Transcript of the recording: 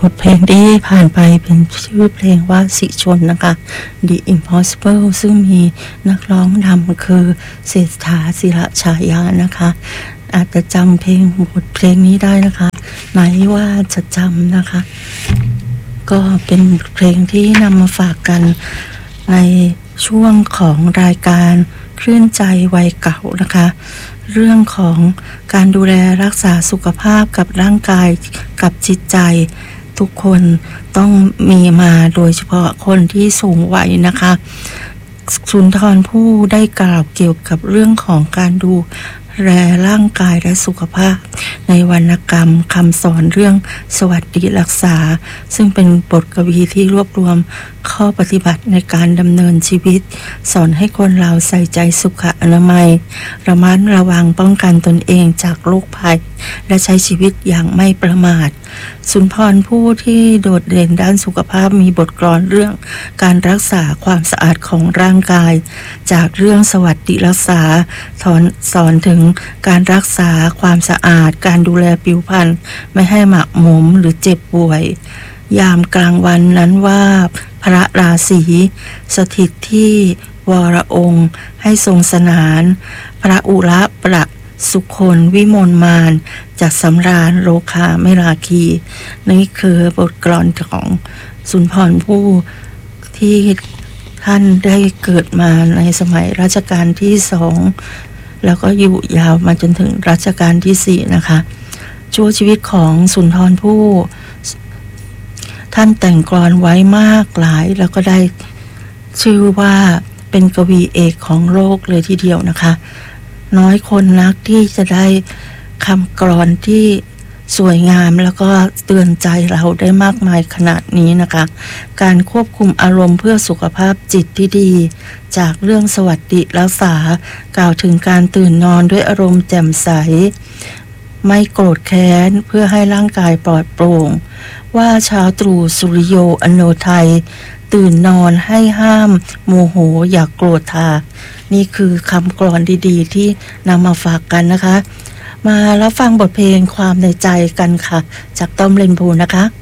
บเพลงที่ผ่านไปเป็นชื่อเพลงว่าสิชนนะคะ The Impossible ซึ่งมีนักร้องนำคือเศรษฐาศิระฉายานะคะอาจจะจำเพลงบทเพลงนี้ได้นะคะไหนว่าจะจำนะคะก็เป็นเพลงที่นำมาฝากกันในช่วงของรายการคลื่นใจวัยเก่านะคะเรื่องของการดูแลรักษาสุขภาพกับร่างกายกับจิตใจทุกคนต้องมีมาโดยเฉพาะคนที่สูงวัยนะคะสุนทรภู่ได้กล่าวเกี่ยวกับเรื่องของการดูแลร่างกายและสุขภาพในวรรณกรรมคำสอนเรื่องสวัสดิรักษาซึ่งเป็นบทกวีที่รวบรวมข้อปฏิบัติในการดำเนินชีวิตสอนให้คนเราใส่ใจสุขอนามัยระมัดระวังป้องกันตนเองจากโรคภัยและใช้ชีวิตอย่างไม่ประมาทสุนทรภู่ที่โดดเด่นด้านสุขภาพมีบทกลอนเรื่องการรักษาความสะอาดของร่างกายจากเรื่องสวัสดิรักษาสอนถึงการรักษาความสะอาดการดูแลผิวพรรณไม่ให้หมักหมมหรือเจ็บป่วยยามกลางวันนั้นว่าพระราศีสถิตที่วรองค์ให้ทรงสนานพระอุระประสุคนวิมลมานจากสำราญโลคาไม่ราคีนี่คือบทกลอนของสุนทรภู่ที่ท่านได้เกิดมาในสมัยรัชกาลที่2แล้วก็อยู่ยาวมาจนถึงรัชกาลที่4นะคะช่วงชีวิตของสุนทรภู่ท่านแต่งกลอนไว้มากหลายแล้วก็ได้ชื่อว่าเป็นกวีเอกของโลกเลยทีเดียวนะคะน้อยคนนักที่จะได้คำกลอนที่สวยงามแล้วก็เตือนใจเราได้มากมายขนาดนี้นะคะการควบคุมอารมณ์เพื่อสุขภาพจิตที่ดีจากเรื่องสวัสดิรักษากล่าวถึงการตื่นนอนด้วยอารมณ์แจ่มใสไม่โกรธแค้นเพื่อให้ร่างกายปลอดโปร่งว่าเช้าตรู่สุริโยอโนไทยตื่นนอนให้ห้ามโมโหอย่ากโกรธทานี่คือคำกลอนดีๆที่นำมาฝากกันนะคะมารับฟังบทเพลงความในใจกันค่ะจากต้อมเรนโบว์นะคะ